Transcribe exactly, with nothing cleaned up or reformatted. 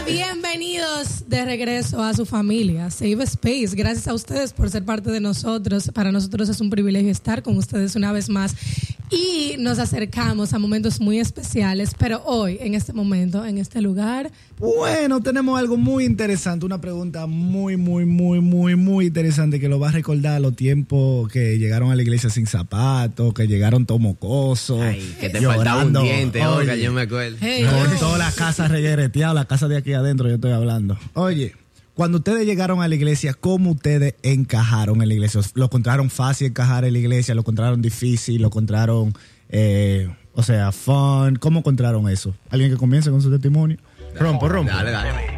bienvenidos de regreso a su familia, Safe Space. Gracias a ustedes por ser parte de nosotros. Para nosotros es un privilegio estar con ustedes una vez más. Y nos acercamos a momentos muy especiales, pero hoy, en este momento, en este lugar... Bueno, tenemos algo muy interesante, una pregunta muy, muy, muy, muy, muy interesante que lo va a recordar a los tiempos que llegaron a la iglesia sin zapatos, que llegaron tomocosos, Ay, que te faltaba un diente, Olga, yo me acuerdo. Hey, con hey. todas las casas reguereteadas, la casa de aquí adentro yo estoy hablando. Oye, cuando ustedes llegaron a la iglesia, ¿cómo ustedes encajaron en la iglesia? ¿Lo encontraron fácil encajar en la iglesia? ¿Lo encontraron difícil? ¿Lo encontraron, eh, o sea, fun? ¿Cómo encontraron eso? ¿Alguien que comience con su testimonio? Rompo, rompo. Dale, dale.